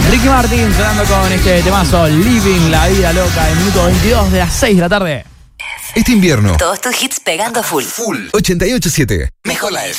Ricky Martin sonando con este temazo Living la vida loca en minuto 22 de las 6 de la tarde. Este invierno, Todos tus hits pegando full. Full 88.7. Mejor la F.